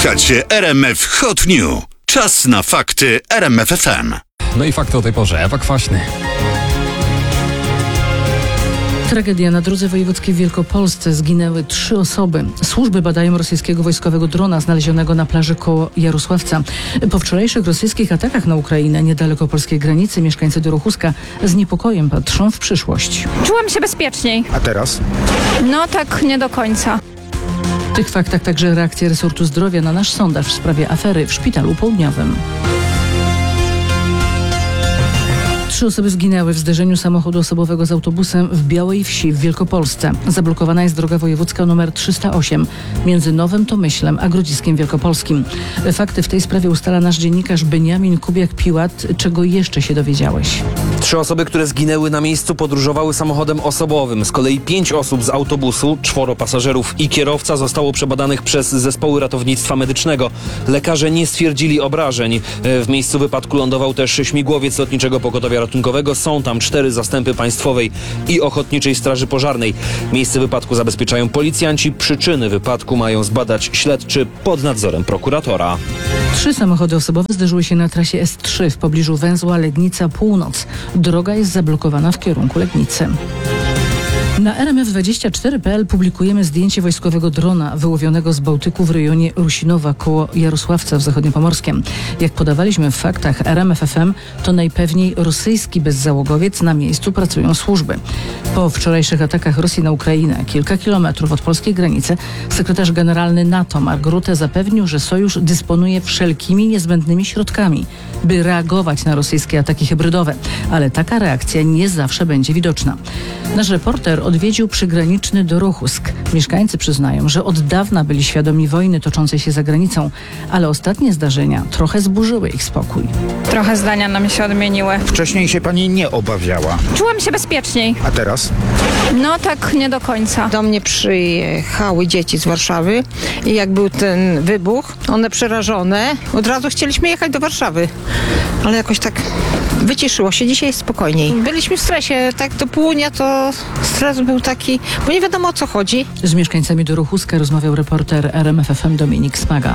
Słuchacie RMF Hot News. Czas na fakty RMF FM. No i fakty o tej porze. Ewa Kwaśny. Tragedia na drodze wojewódzkiej w Wielkopolsce. Zginęły 3 osoby. Służby badają rosyjskiego wojskowego drona znalezionego na plaży koło Jarosławca. Po wczorajszych rosyjskich atakach na Ukrainę niedaleko polskiej granicy mieszkańcy Dorochuska z niepokojem patrzą w przyszłość. Czułam się bezpieczniej. A teraz? No tak nie do końca. W tych faktach także reakcja resortu zdrowia na nasz sondaż w sprawie afery w Szpitalu Południowym. 3 osoby zginęły w zderzeniu samochodu osobowego z autobusem w Białej Wsi w Wielkopolsce. Zablokowana jest droga wojewódzka nr 308 między Nowym Tomyślem a Grodziskiem Wielkopolskim. Fakty w tej sprawie ustala nasz dziennikarz Beniamin Kubiak-Piłat. Czego jeszcze się dowiedziałeś? 3 osoby, które zginęły na miejscu, podróżowały samochodem osobowym. Z kolei 5 osób z autobusu, 4 pasażerów i kierowca zostało przebadanych przez zespoły ratownictwa medycznego. Lekarze nie stwierdzili obrażeń. W miejscu wypadku lądował też śmigłowiec Lotniczego Pogotowia Ratunkowego. Są tam 4 zastępy Państwowej i Ochotniczej Straży Pożarnej. Miejsce wypadku zabezpieczają policjanci. Przyczyny wypadku mają zbadać śledczy pod nadzorem prokuratora. 3 samochody osobowe zderzyły się na trasie S3 w pobliżu węzła Legnica Północ. Droga jest zablokowana w kierunku Legnicy. Na RMF24.pl publikujemy zdjęcie wojskowego drona wyłowionego z Bałtyku w rejonie Rusinowa koło Jarosławca w Zachodniopomorskiem. Jak podawaliśmy w faktach RMF FM, to najpewniej rosyjski bezzałogowiec. Na miejscu pracują służby. Po wczorajszych atakach Rosji na Ukrainę, kilka kilometrów od polskiej granicy, sekretarz generalny NATO Mark Rutte zapewnił, że sojusz dysponuje wszelkimi niezbędnymi środkami, by reagować na rosyjskie ataki hybrydowe. Ale taka reakcja nie zawsze będzie widoczna. Nasz reporter odwiedził przygraniczny Dorochusk. Mieszkańcy przyznają, że od dawna byli świadomi wojny toczącej się za granicą, ale ostatnie zdarzenia trochę zburzyły ich spokój. Trochę zdania nam się odmieniły. Wcześniej się pani nie obawiała. Czułam się bezpieczniej. A teraz? No tak nie do końca. Do mnie przyjechały dzieci z Warszawy i jak był ten wybuch, one przerażone, od razu chcieliśmy jechać do Warszawy, ale jakoś tak wyciszyło się. Dzisiaj jest spokojniej. Byliśmy w stresie, tak do południa to stres był taki, bo nie wiadomo o co chodzi. Z mieszkańcami Dorochuska rozmawiał reporter RMF FM Dominik Smaga.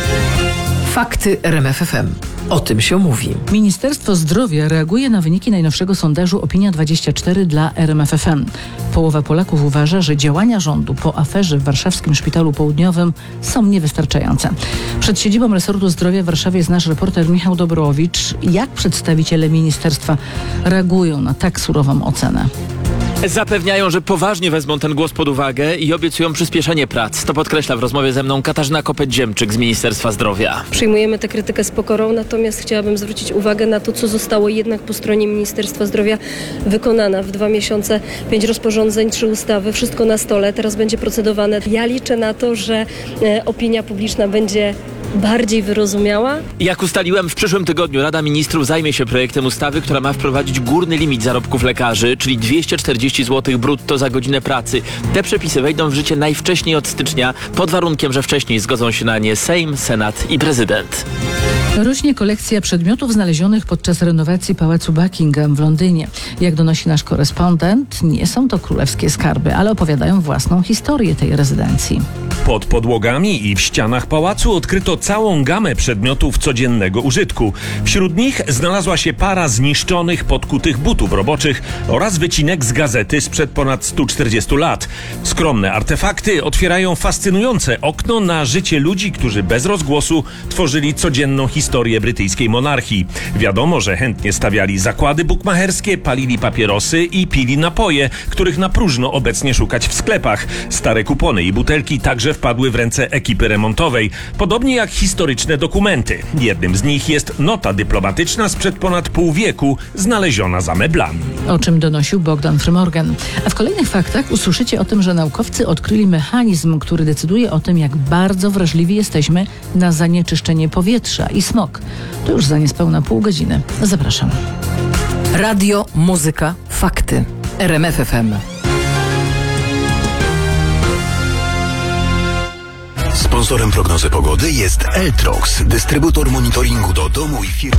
Fakty RMF FM. O tym się mówi. Ministerstwo Zdrowia reaguje na wyniki najnowszego sondażu Opinia24 dla RMF FM. Połowa Polaków uważa, że działania rządu po aferze w warszawskim Szpitalu Południowym są niewystarczające. Przed siedzibą resortu zdrowia w Warszawie jest nasz reporter Michał Dobrowicz. Jak przedstawiciele ministerstwa reagują na tak surową ocenę? Zapewniają, że poważnie wezmą ten głos pod uwagę i obiecują przyspieszenie prac. To podkreśla w rozmowie ze mną Katarzyna Kopeć-Dziemczyk z Ministerstwa Zdrowia. Przyjmujemy tę krytykę z pokorą, natomiast chciałabym zwrócić uwagę na to, co zostało jednak po stronie Ministerstwa Zdrowia wykonane. W 2 miesiące 5 rozporządzeń, 3 ustawy, wszystko na stole. Teraz będzie procedowane. Ja liczę na to, że opinia publiczna będzie bardziej wyrozumiała. Jak ustaliłem, w przyszłym tygodniu Rada Ministrów zajmie się projektem ustawy, która ma wprowadzić górny limit zarobków lekarzy, czyli 240 zł brutto za godzinę pracy. Te przepisy wejdą w życie najwcześniej od stycznia, pod warunkiem, że wcześniej zgodzą się na nie Sejm, Senat i prezydent. Rośnie kolekcja przedmiotów znalezionych podczas renowacji Pałacu Buckingham w Londynie. Jak donosi nasz korespondent, nie są to królewskie skarby, ale opowiadają własną historię tej rezydencji. Pod podłogami i w ścianach pałacu odkryto całą gamę przedmiotów codziennego użytku. Wśród nich znalazła się para zniszczonych, podkutych butów roboczych oraz wycinek z gazety sprzed ponad 140 lat. Skromne artefakty otwierają fascynujące okno na życie ludzi, którzy bez rozgłosu tworzyli codzienną historię brytyjskiej monarchii. Wiadomo, że chętnie stawiali zakłady bukmacherskie, palili papierosy i pili napoje, których na próżno obecnie szukać w sklepach. Stare kupony i butelki także wpadły w ręce ekipy remontowej, podobnie jak historyczne dokumenty. Jednym z nich jest nota dyplomatyczna sprzed ponad pół wieku, znaleziona za meblami. O czym donosił Bogdan Frymorgan. A w kolejnych faktach usłyszycie o tym, że naukowcy odkryli mechanizm, który decyduje o tym, jak bardzo wrażliwi jesteśmy na zanieczyszczenie powietrza i smog. To już za niespełna pół godziny. Zapraszam. Radio, muzyka, fakty. RMF FM. Sponsorem prognozy pogody jest Eltrox, dystrybutor monitoringu do domu i firmy.